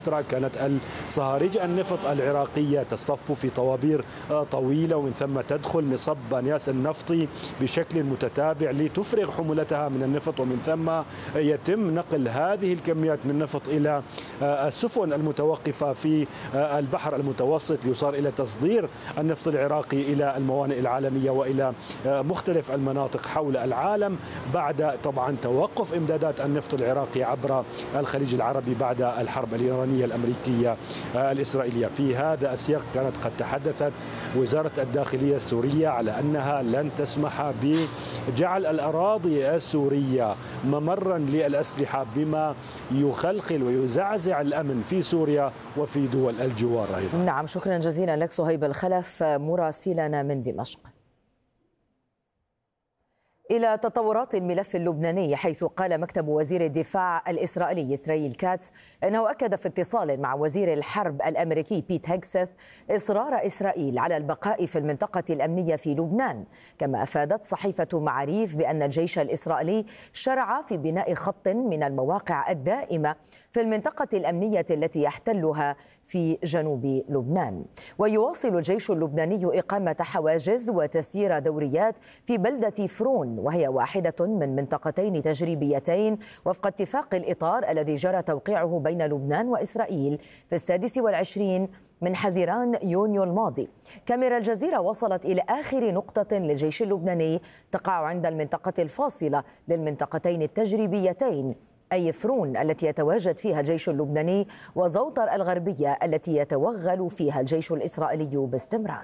كانت صهاريج النفط العراقية تصطف في طوابير طويلة، ومن ثم تدخل مصب بانياس النفطي بشكل متتابع لتفرغ حمولتها من النفط، ومن ثم يتم نقل هذه الكميات من النفط إلى السفن المتوقفة في البحر المتوسط ليصار إلى تصدير النفط العراقي إلى الموانئ العالمية وإلى مختلف المناطق حول العالم، بعد طبعا توقف إمدادات النفط العراقي عبر الخليج العربي بعد الحرب الإيرانية الأمريكية الإسرائيلية. في هذا السياق كانت قد تحدثت وزارة الداخلية السورية على أنها لن تسمح بجعل الأراضي السورية ممرا للأسلحة، بما يخلخل ويزعزع الأمن في سوريا وفي دول الجوار أيضا. نعم، شكرا جزيلا لك صهيب الخلف مراسلنا من دمشق. إلى تطورات الملف اللبناني، حيث قال مكتب وزير الدفاع الإسرائيلي إسرائيل كاتس أنه أكد في اتصال مع وزير الحرب الأمريكي بيت هيكسث إصرار إسرائيل على البقاء في المنطقة الأمنية في لبنان. كما أفادت صحيفة معاريف بأن الجيش الإسرائيلي شرع في بناء خط من المواقع الدائمة في المنطقة الأمنية التي يحتلها في جنوب لبنان. ويواصل الجيش اللبناني إقامة حواجز وتسيير دوريات في بلدة فرون، وهي واحدة من منطقتين تجريبيتين وفق اتفاق الإطار الذي جرى توقيعه بين لبنان وإسرائيل في 26 من حزيران يونيو الماضي. كاميرا الجزيرة وصلت إلى آخر نقطة للجيش اللبناني تقع عند المنطقة الفاصلة للمنطقتين التجريبيتين، أي فرون التي يتواجد فيها الجيش اللبناني وزوطر الغربية التي يتوغل فيها الجيش الإسرائيلي باستمرار.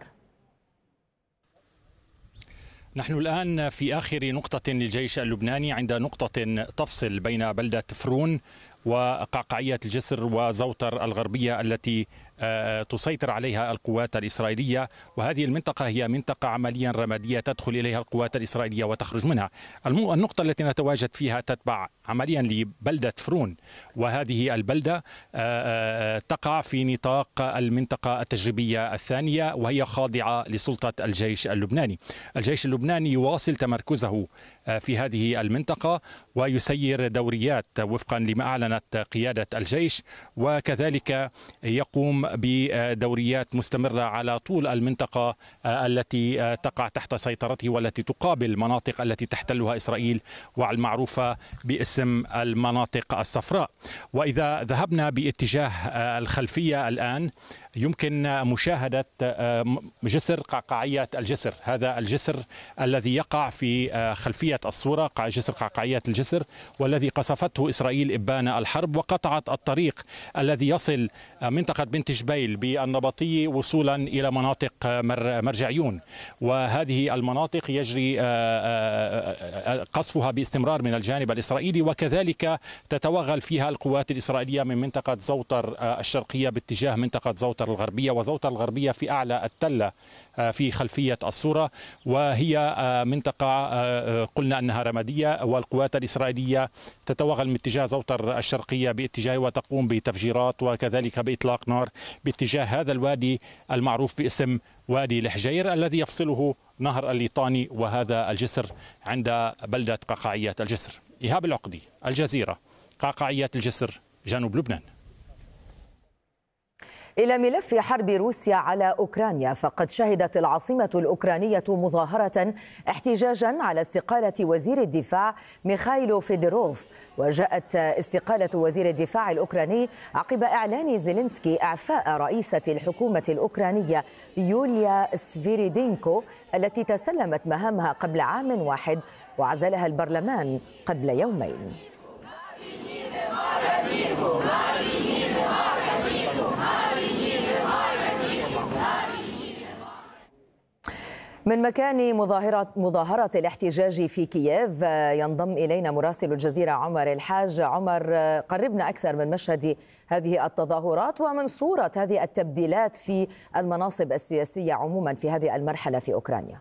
نحن الآن في آخر نقطة للجيش اللبناني، عند نقطة تفصل بين بلدة فرون وقعقعية الجسر وزوطر الغربية التي تسيطر عليها القوات الإسرائيلية، وهذه المنطقة هي منطقة عمليا رمادية تدخل إليها القوات الإسرائيلية وتخرج منها. النقطة التي نتواجد فيها تتبع عمليا لبلدة فرون، وهذه البلدة تقع في نطاق المنطقة التجريبية الثانية، وهي خاضعة لسلطة الجيش اللبناني. الجيش اللبناني يواصل تمركزه في هذه المنطقة ويسير دوريات وفقا لما أعلنت قيادة الجيش، وكذلك يقوم بدوريات مستمرة على طول المنطقة التي تقع تحت سيطرته والتي تقابل المناطق التي تحتلها إسرائيل والمعروفة باسم المناطق الصفراء. وإذا ذهبنا باتجاه الخلفية الآن يمكن مشاهدة جسر قعقاعية الجسر، هذا الجسر الذي يقع في خلفية الصورة، جسر قعقاعية الجسر، والذي قصفته إسرائيل إبان الحرب وقطعت الطريق الذي يصل منطقة بنت جبيل بالنبطية وصولا إلى مناطق مرجعيون، وهذه المناطق يجري قصفها باستمرار من الجانب الإسرائيلي، وكذلك تتوغل فيها القوات الإسرائيلية من منطقة زوطر الشرقية باتجاه منطقة زوطر الغربية، وزوطر الغربية في أعلى التلة في خلفية الصورة، وهي منطقة قلنا أنها رمادية، والقوات الإسرائيلية تتوغل من اتجاه زوطر الشرقية باتجاه وتقوم بتفجيرات وكذلك بإطلاق نار باتجاه هذا الوادي المعروف باسم وادي الحجير الذي يفصله نهر الليطاني وهذا الجسر عند بلدة قعقاعية الجسر. إيهاب العقدي، الجزيرة، قعقاعية الجسر، جنوب لبنان. إلى ملف حرب روسيا على أوكرانيا، فقد شهدت العاصمة الأوكرانية مظاهرة احتجاجا على استقالة وزير الدفاع ميخايلو فيدروف. وجاءت استقالة وزير الدفاع الأوكراني عقب إعلان زيلينسكي إعفاء رئيسة الحكومة الأوكرانية يوليا سفيريدينكو التي تسلمت مهامها قبل عام واحد، وعزلها البرلمان قبل يومين. من مكان مظاهرة الاحتجاج في كييف ينضم إلينا مراسل الجزيرة عمر الحاج. عمر، قربنا أكثر من مشهد هذه التظاهرات ومن صورة هذه التبديلات في المناصب السياسية عموما في هذه المرحلة في أوكرانيا.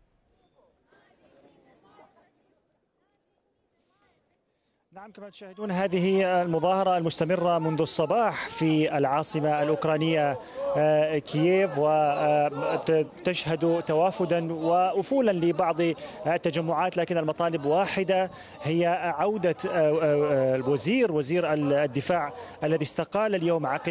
نعم، كما تشاهدون هذه المظاهرة المستمرة منذ الصباح في العاصمة الأوكرانية كييف، وتشهد توافدا وأفولا لبعض التجمعات، لكن المطالب واحدة هي عودة وزير الدفاع الذي استقال اليوم عقب